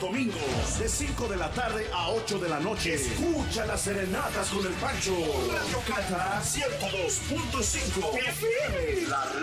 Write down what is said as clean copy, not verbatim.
domingos, de 5 de la tarde a 8 de la noche. Escucha las serenatas con el Pancho. Radio Cata 102.5 FM. La